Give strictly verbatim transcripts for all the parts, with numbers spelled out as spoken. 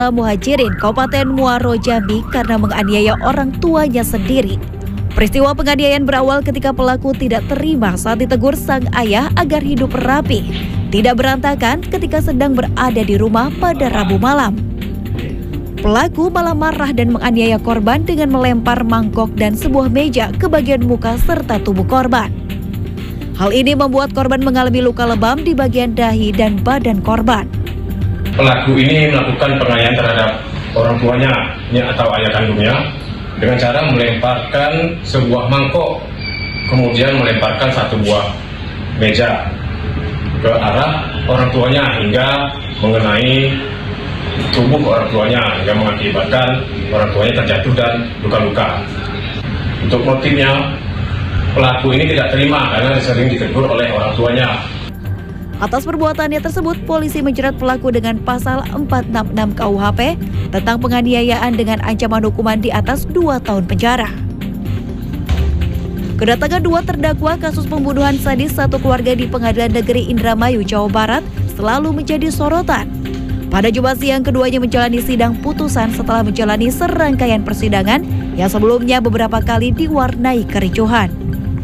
Muhajirin, Kabupaten Muaro Jambi karena menganiaya orang tuanya sendiri. Peristiwa penganiayaan berawal ketika pelaku tidak terima saat ditegur sang ayah agar hidup rapi, tidak berantakan ketika sedang berada di rumah pada Rabu malam. Pelaku malah marah dan menganiaya korban dengan melempar mangkok dan sebuah meja ke bagian muka serta tubuh korban. Hal ini membuat korban mengalami luka lebam di bagian dahi dan badan korban. Pelaku ini melakukan penganiayaan terhadap orang tuanya atau ayah kandungnya dengan cara melemparkan sebuah mangkok, kemudian melemparkan satu buah meja ke arah orang tuanya hingga mengenai tubuh orang tuanya hingga mengakibatkan orang tuanya terjatuh dan luka-luka. Untuk motifnya, pelaku ini tidak terima karena sering ditegur oleh orang tuanya. Atas perbuatannya tersebut, polisi menjerat pelaku dengan pasal empat enam enam K U H P tentang penganiayaan dengan ancaman hukuman di atas dua tahun penjara. Kedatangan dua terdakwa kasus pembunuhan sadis satu keluarga di Pengadilan Negeri Indramayu, Jawa Barat selalu menjadi sorotan. Pada Jumat siang, keduanya menjalani sidang putusan setelah menjalani serangkaian persidangan yang sebelumnya beberapa kali diwarnai kericuhan.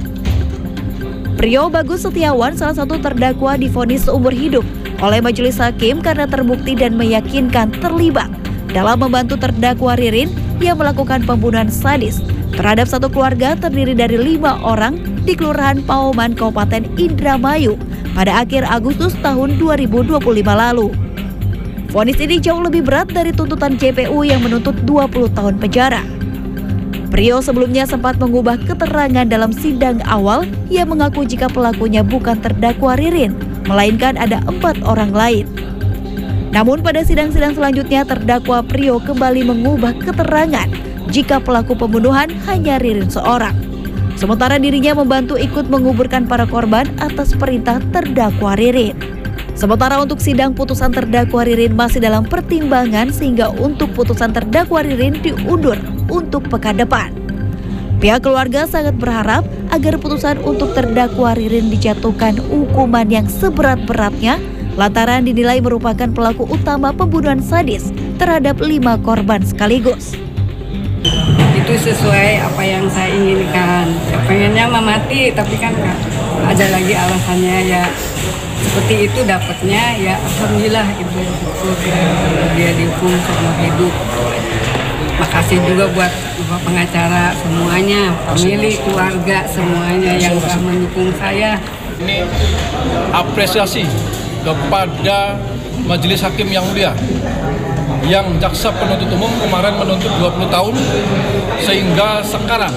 Prio Bagus Setiawan, salah satu terdakwa, divonis seumur hidup oleh majelis hakim karena terbukti dan meyakinkan terlibat dalam membantu terdakwa Ririn yang melakukan pembunuhan sadis terhadap satu keluarga terdiri dari lima orang di Kelurahan Pauman, Kabupaten Indramayu pada akhir Agustus tahun dua ribu dua puluh lima lalu. Vonis ini jauh lebih berat dari tuntutan J P U yang menuntut dua puluh tahun penjara. Prio sebelumnya sempat mengubah keterangan dalam sidang awal yang mengaku jika pelakunya bukan terdakwa Ririn, melainkan ada empat orang lain. Namun pada sidang-sidang selanjutnya terdakwa Prio kembali mengubah keterangan jika pelaku pembunuhan hanya Ririn seorang. Sementara dirinya membantu ikut menguburkan para korban atas perintah terdakwa Ririn. Sementara untuk sidang putusan terdakwa Ririn masih dalam pertimbangan sehingga untuk putusan terdakwa Ririn diundur untuk pekan depan. Pihak keluarga sangat berharap agar putusan untuk terdakwa Ririn dijatuhkan hukuman yang seberat-beratnya lantaran dinilai merupakan pelaku utama pembunuhan sadis terhadap lima korban sekaligus. Itu sesuai apa yang saya inginkan. Saya pengennya mati, tapi kan ada lagi alasannya ya. Seperti itu dapatnya ya alhamdulillah itu dia dihukum seumur hidup. Makasih juga buat pengacara semuanya, famili, keluarga semuanya yang telah mendukung saya. Ini apresiasi kepada Majelis Hakim yang mulia, yang jaksa penuntut umum kemarin menuntut dua puluh tahun, sehingga sekarang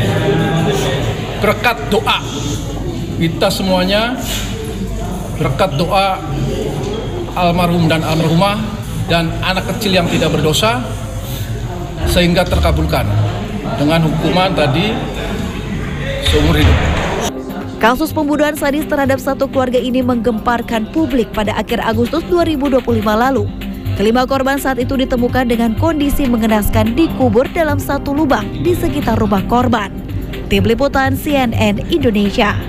berkat doa kita semuanya, berkat doa almarhum dan almarhumah dan anak kecil yang tidak berdosa, sehingga terkabulkan dengan hukuman tadi seumur hidup. Kasus pembunuhan sadis terhadap satu keluarga ini menggemparkan publik pada akhir Agustus dua ribu dua puluh lima lalu. Kelima korban saat itu ditemukan dengan kondisi mengenaskan dikubur dalam satu lubang di sekitar rumah korban. Tim Liputan C N N Indonesia.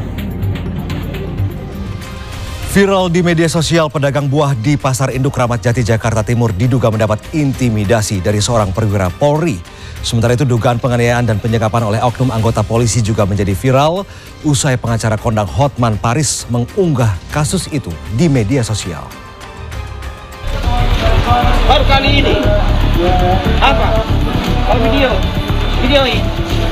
Viral di media sosial, pedagang buah di Pasar Induk Ramat Jati, Jakarta Timur diduga mendapat intimidasi dari seorang perwira Polri. Sementara itu dugaan penganiayaan dan penyekapan oleh oknum anggota polisi juga menjadi viral usai pengacara kondang Hotman Paris mengunggah kasus itu di media sosial. Baru kali ini apa? Kalau video, video ini.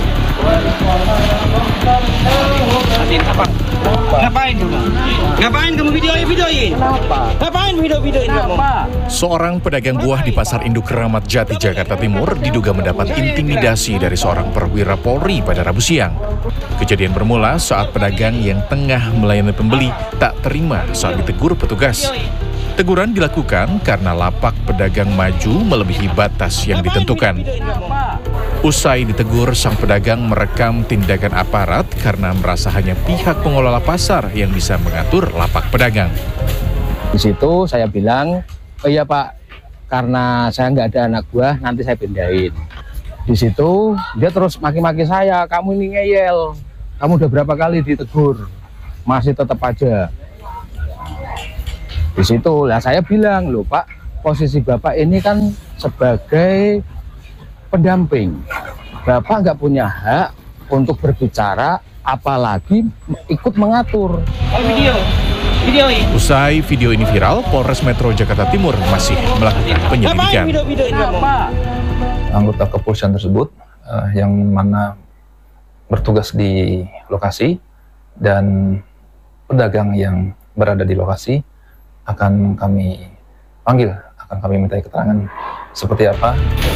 Apa? Ngapain kamu? Ngapain kamu videoin videoin? Ngapain video-video ini kamu? Seorang pedagang buah di Pasar Induk Ramat Jati, Jakarta Timur diduga mendapat intimidasi dari seorang perwira Polri pada Rabu siang. Kejadian bermula saat pedagang yang tengah melayani pembeli tak terima saat ditegur petugas. Teguran dilakukan karena lapak pedagang maju melebihi batas yang ditentukan. Usai ditegur, sang pedagang merekam tindakan aparat karena merasa hanya pihak pengelola pasar yang bisa mengatur lapak pedagang. Di situ saya bilang, oh iya Pak, karena saya nggak ada anak buah, nanti saya pindahin. Di situ dia terus maki-maki saya, kamu ini ngeyel, kamu udah berapa kali ditegur, masih tetap aja. Di situ lah saya bilang, loh Pak, posisi Bapak ini kan sebagai pendamping. Bapak nggak punya hak untuk berbicara, apalagi ikut mengatur. Oh, video. Video ini. Usai video ini viral, Polres Metro Jakarta Timur masih melakukan penyelidikan. Video-video ini Anggota kepolisian tersebut uh, yang mana bertugas di lokasi dan pedagang yang berada di lokasi akan kami panggil, akan kami minta keterangan seperti apa.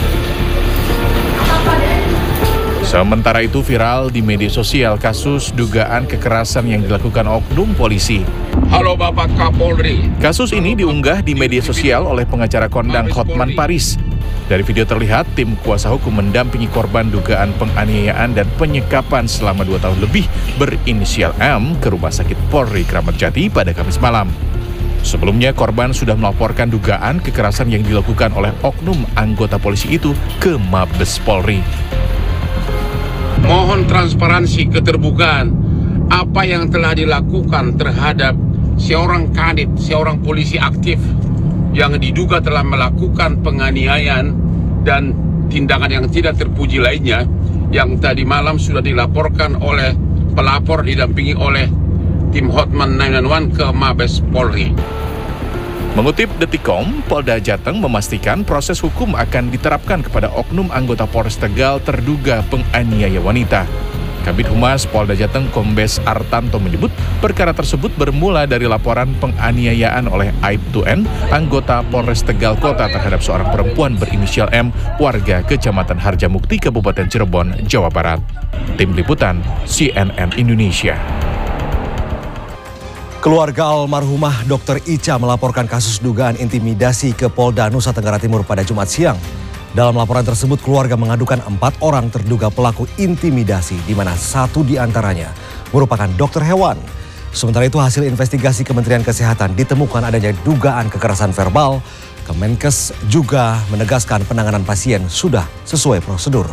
Sementara itu viral di media sosial kasus dugaan kekerasan yang dilakukan oknum polisi. Halo Bapak Kapolri. Kasus ini diunggah di media sosial oleh pengacara kondang Hotman Paris. Dari video terlihat tim kuasa hukum mendampingi korban dugaan penganiayaan dan penyekapan selama dua tahun lebih berinisial M ke Rumah Sakit Polri Kramat Jati pada Kamis malam. Sebelumnya korban sudah melaporkan dugaan kekerasan yang dilakukan oleh oknum anggota polisi itu ke Mabes Polri. Mohon transparansi, keterbukaan apa yang telah dilakukan terhadap seorang kadit, seorang polisi aktif yang diduga telah melakukan penganiayaan dan tindakan yang tidak terpuji lainnya yang tadi malam sudah dilaporkan oleh pelapor didampingi oleh tim Hotman sembilan satu satu ke Mabes Polri. Mengutip Detikcom, Polda Jateng memastikan proses hukum akan diterapkan kepada oknum anggota Polres Tegal terduga penganiaya wanita. Kabid Humas Polda Jateng Kombes Artanto menyebut perkara tersebut bermula dari laporan penganiayaan oleh Aibtu N, anggota Polres Tegal Kota terhadap seorang perempuan berinisial M, warga Kecamatan Harjamukti, Kabupaten Cirebon, Jawa Barat. Tim Liputan C N N Indonesia. Keluarga almarhumah dokter Ica melaporkan kasus dugaan intimidasi ke Polda Nusa Tenggara Timur pada Jumat siang. Dalam laporan tersebut, keluarga mengadukan empat orang terduga pelaku intimidasi, di mana satu diantaranya merupakan dokter hewan. Sementara itu, hasil investigasi Kementerian Kesehatan ditemukan adanya dugaan kekerasan verbal. Kemenkes juga menegaskan penanganan pasien sudah sesuai prosedur.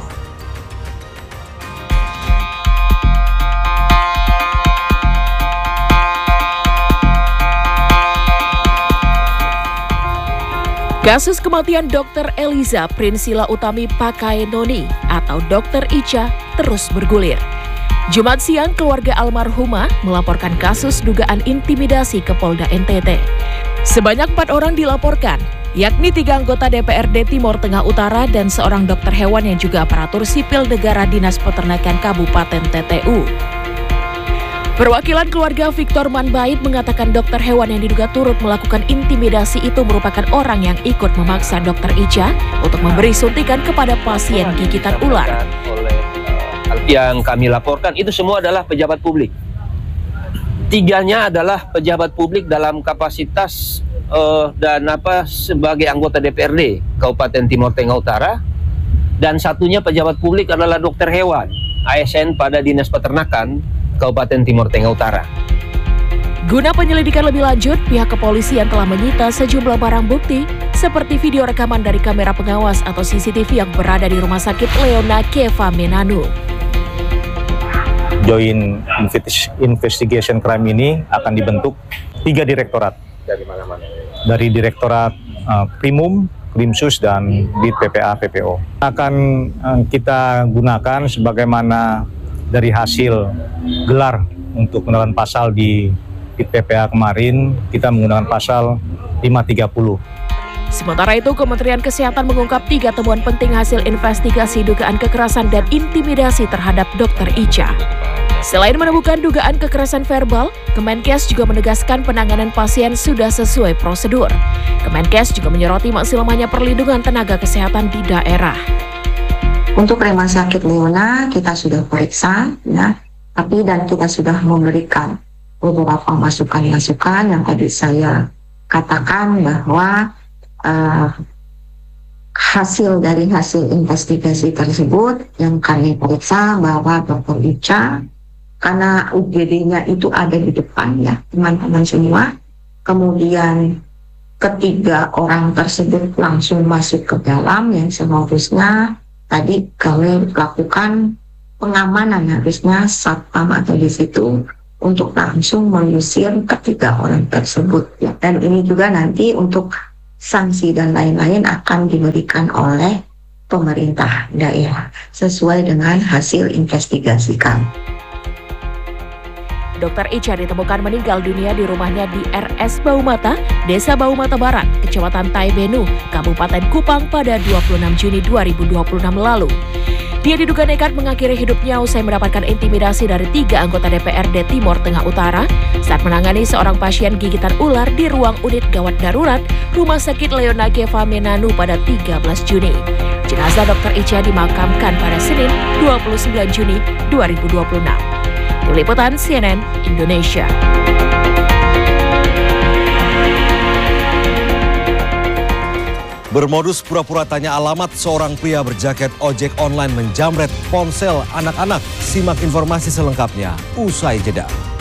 Kasus kematian dokter Eliza Prinsila Utami Pakaenoni atau dokter Ica terus bergulir. Jumat siang, keluarga almarhumah melaporkan kasus dugaan intimidasi ke Polda N T T. Sebanyak empat orang dilaporkan, yakni tiga anggota D P R D Timur Tengah Utara dan seorang dokter hewan yang juga aparatur sipil negara Dinas Peternakan Kabupaten T T U. Perwakilan keluarga Victor Manbait mengatakan dokter hewan yang diduga turut melakukan intimidasi itu merupakan orang yang ikut memaksa dokter Ica untuk memberi suntikan kepada pasien gigitan ular. Yang kami laporkan itu semua adalah pejabat publik. Tiganya adalah pejabat publik dalam kapasitas uh, dan apa sebagai anggota D P R D Kabupaten Timur Tengah Utara, dan satunya pejabat publik adalah dokter hewan A S N pada Dinas Peternakan Kabupaten Timur Tengah Utara. Guna penyelidikan lebih lanjut, pihak kepolisian telah menyita sejumlah barang bukti seperti video rekaman dari kamera pengawas atau C C T V yang berada di Rumah Sakit Leona Keva Menanu. Joint Investigation Crime ini akan dibentuk tiga direktorat. Dari mana-mana? Dari Direktorat uh, Primum, Krimsus, dan di P P A P P O. Akan uh, kita gunakan sebagaimana dari hasil gelar untuk penerapan pasal di, di P P A kemarin, kita menggunakan pasal lima tiga puluh. Sementara itu, Kementerian Kesehatan mengungkap tiga temuan penting hasil investigasi dugaan kekerasan dan intimidasi terhadap dokter Ica. Selain menemukan dugaan kekerasan verbal, Kemenkes juga menegaskan penanganan pasien sudah sesuai prosedur. Kemenkes juga menyoroti masih lemahnya perlindungan tenaga kesehatan di daerah. Untuk Rumah Sakit Leona kita sudah periksa, ya, tapi dan kita sudah memberikan beberapa masukan-masukan yang tadi saya katakan bahwa uh, hasil dari hasil investigasi tersebut yang kami periksa bahwa dokter Ica, karena U G D-nya itu ada di depan ya teman-teman semua, kemudian ketiga orang tersebut langsung masuk ke dalam yang seharusnya tadi kami lakukan pengamanan, harusnya satpam atau di situ untuk langsung mengusir ketiga orang tersebut ya. Dan ini juga nanti untuk sanksi dan lain-lain akan diberikan oleh pemerintah daerah sesuai dengan hasil investigasi kami. Dokter Ica ditemukan meninggal dunia di rumahnya di R S Baumata, Desa Baumata Barat, Kecamatan Taibenu, Kabupaten Kupang pada dua puluh enam Juni dua ribu dua puluh enam lalu. Dia diduga nekat mengakhiri hidupnya usai mendapatkan intimidasi dari tiga anggota D P R D Timur Tengah Utara saat menangani seorang pasien gigitan ular di ruang unit gawat darurat Rumah Sakit Leona Geva Menanu pada tiga belas Juni. Jenazah Dokter Ica dimakamkan pada Senin dua puluh sembilan Juni dua ribu dua puluh enam. Tim Liputan C N N Indonesia. Bermodus pura-pura tanya alamat, seorang pria berjaket ojek online menjamret ponsel anak-anak. Simak informasi selengkapnya usai jeda.